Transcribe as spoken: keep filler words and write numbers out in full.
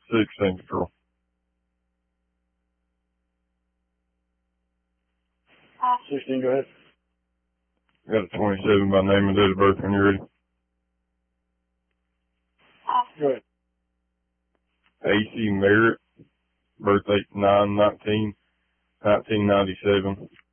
six Central. sixteen, go ahead. Got a twenty-seven by name and date of birth when you're ready. Go ahead. A C Merritt, birth date nine nineteen nineteen ninety-seven.